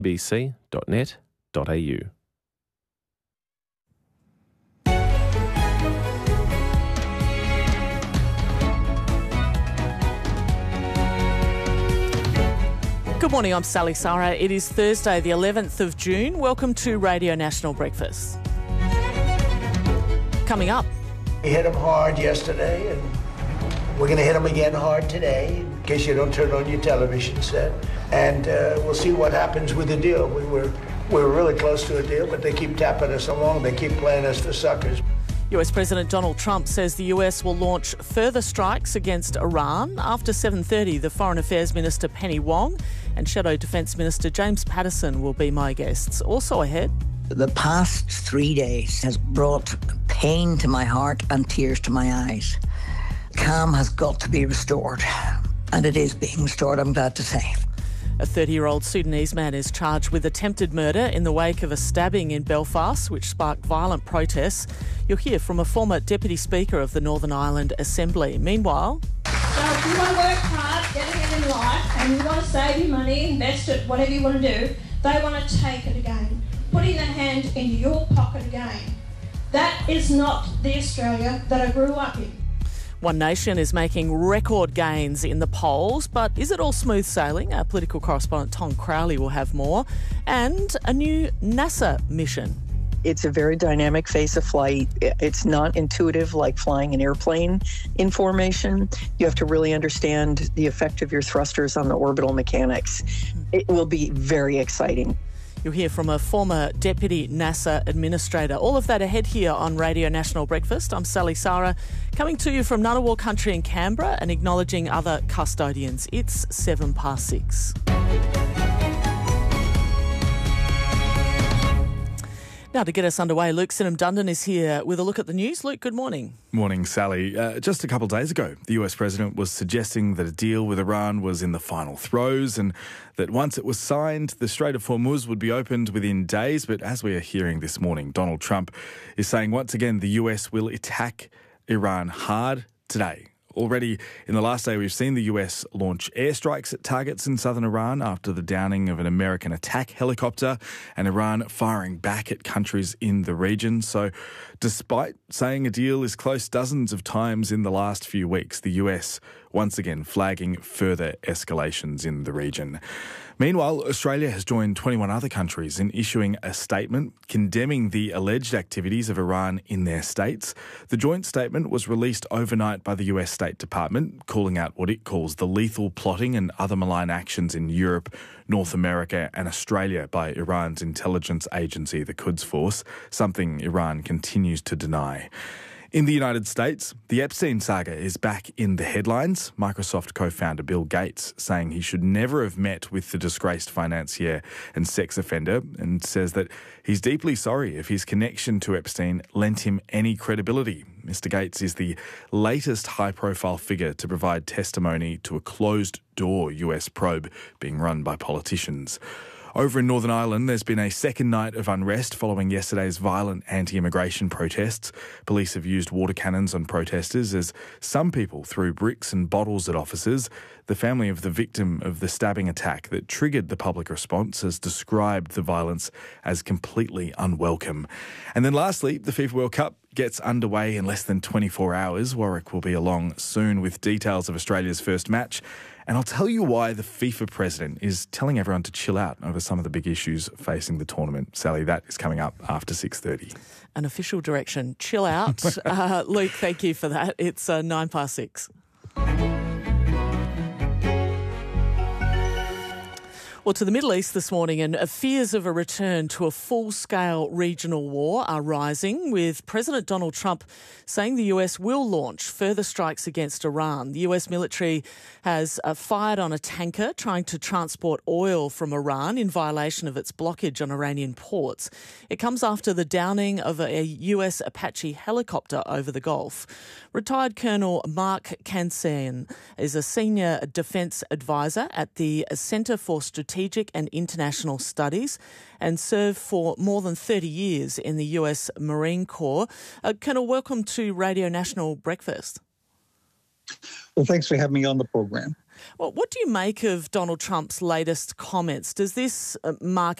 bc.net.au. Good morning, I'm Sally Sarah. It is Thursday, the 11th of June. Welcome to Radio National Breakfast. Coming up. We hit them hard yesterday, and we're going to hit them again hard today, in case you don't turn on your television set. And we'll see what happens with the deal. We were really close to a deal, but they keep tapping us along. They keep playing us for suckers. US President Donald Trump says the US will launch further strikes against Iran. After 7:30, the Foreign Affairs Minister Penny Wong and Shadow Defence Minister James Patterson will be my guests. Also ahead. The past 3 days has brought pain to my heart and tears to my eyes. Calm has got to be restored, and it is being restored, I'm glad to say. A 30-year-old Sudanese man is charged with attempted murder in the wake of a stabbing in Belfast, which sparked violent protests. You'll hear from a former Deputy Speaker of the Northern Ireland Assembly. Meanwhile... So if you want to work hard, get ahead in life, and you want to save your money, invest it, whatever you want to do, they want to take it again, putting their hand into your pocket again. That is not the Australia that I grew up in. One Nation is making record gains in the polls, but is it all smooth sailing? Our political correspondent Tom Crowley will have more. And a new NASA mission. It's a very dynamic phase of flight. It's not intuitive like flying an airplane in formation. You have to really understand the effect of your thrusters on the orbital mechanics. It will be very exciting. You'll hear from a former Deputy NASA Administrator. All of that ahead here on Radio National Breakfast. I'm Sally Sarah, coming to you from Ngunnawal Country in Canberra and acknowledging other custodians. It's 6:07. Now, to get us underway, Luke Sinham-Dundon is here with a look at the news. Luke, good morning. Morning, Sally. Just a couple of days ago, the US President was suggesting that a deal with Iran was in the final throes and that once it was signed, the Strait of Hormuz would be opened within days. But as we are hearing this morning, Donald Trump is saying once again the US will attack Iran hard today. Already in the last day, we've seen the US launch airstrikes at targets in southern Iran after the downing of an American attack helicopter and Iran firing back at countries in the region. So despite saying a deal is close dozens of times in the last few weeks, the US once again flagging further escalations in the region. Meanwhile, Australia has joined 21 other countries in issuing a statement condemning the alleged activities of Iran in their states. The joint statement was released overnight by the US State Department, calling out what it calls the lethal plotting and other malign actions in Europe, North America and Australia by Iran's intelligence agency, the Quds Force, something Iran continues to deny. In the United States, the Epstein saga is back in the headlines. Microsoft co-founder Bill Gates saying he should never have met with the disgraced financier and sex offender and says that he's deeply sorry if his connection to Epstein lent him any credibility. Mr. Gates is the latest high-profile figure to provide testimony to a closed-door US probe being run by politicians. Over in Northern Ireland, there's been a second night of unrest following yesterday's violent anti-immigration protests. Police have used water cannons on protesters as some people threw bricks and bottles at officers. The family of the victim of the stabbing attack that triggered the public response has described the violence as completely unwelcome. And then lastly, the FIFA World Cup gets underway in less than 24 hours. Warwick will be along soon with details of Australia's first match. And I'll tell you why the FIFA president is telling everyone to chill out over some of the big issues facing the tournament. Sally, that is coming up after 6:30. An official direction, chill out. Luke, thank you for that. It's 6:09. Well, to the Middle East this morning, and fears of a return to a full-scale regional war are rising, with President Donald Trump saying the US will launch further strikes against Iran. The US military has fired on a tanker trying to transport oil from Iran in violation of its blockage on Iranian ports. It comes after the downing of a US Apache helicopter over the Gulf. Retired Colonel Mark Kansan is a senior defence advisor at the Centre for Strategic and International Studies and served for more than 30 years in the US Marine Corps. Colonel, welcome to Radio National Breakfast. Well, thanks for having me on the program. Well, what do you make of Donald Trump's latest comments? Does this mark